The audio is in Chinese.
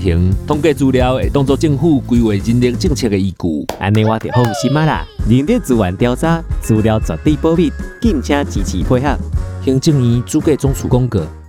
行，统计资料会当作政府规划人力政策的依据。 安尼我就放心啦。人力资源调查资料绝对保密，敬请支持配合。 行政院主计总署公告。